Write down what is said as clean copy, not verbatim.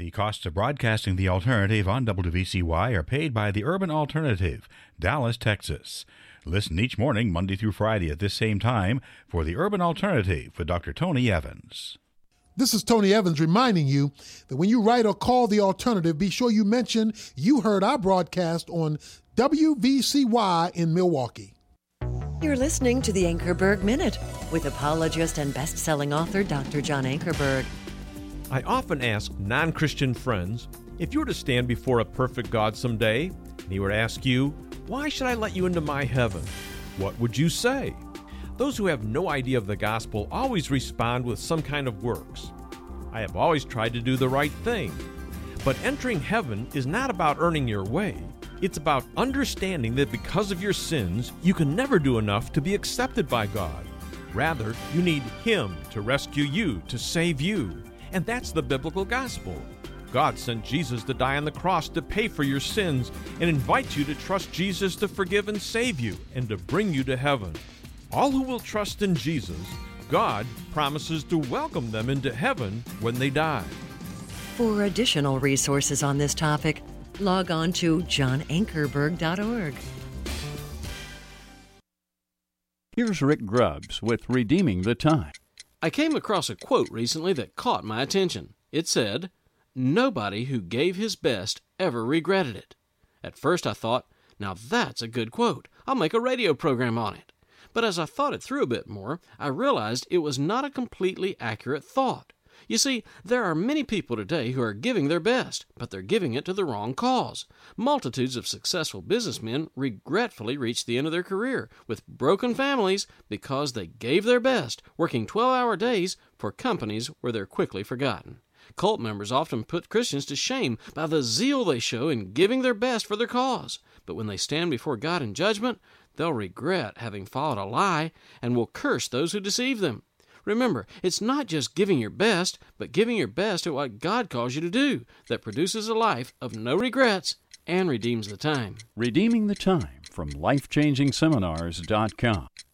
The costs of broadcasting The Alternative on WVCY are paid by the Urban Alternative, Dallas, Texas. Listen each morning, Monday through Friday at this same time for The Urban Alternative with Dr. Tony Evans. This is Tony Evans reminding you that when you write or call The Alternative, be sure you mention you heard our broadcast on WVCY in Milwaukee. You're listening to the Ankerberg Minute with apologist and best-selling author Dr. John Ankerberg. I often ask non-Christian friends, if you were to stand before a perfect God someday, and he were to ask you, why should I let you into my heaven? What would you say? Those who have no idea of the gospel always respond with some kind of works. I have always tried to do the right thing. But entering heaven is not about earning your way. It's about understanding that because of your sins, you can never do enough to be accepted by God. Rather, you need Him to rescue you, to save you. And that's the biblical gospel. God sent Jesus to die on the cross to pay for your sins and invite you to trust Jesus to forgive and save you and to bring you to heaven. All who will trust in Jesus, God promises to welcome them into heaven when they die. For additional resources on this topic, log on to johnankerberg.org. Here's Rick Grubbs with Redeeming the Time. I came across a quote recently that caught my attention. It said, "Nobody who gave his best ever regretted it." At first I thought, now that's a good quote. I'll make a radio program on it. But as I thought it through a bit more, I realized it was not a completely accurate thought. You see, there are many people today who are giving their best, but they're giving it to the wrong cause. Multitudes of successful businessmen regretfully reach the end of their career with broken families because they gave their best, working 12-hour days for companies where they're quickly forgotten. Cult members often put Christians to shame by the zeal they show in giving their best for their cause. But when they stand before God in judgment, they'll regret having followed a lie and will curse those who deceive them. Remember, it's not just giving your best, but giving your best at what God calls you to do that produces a life of no regrets and redeems the time. Redeeming the Time from LifechangingSeminars.com.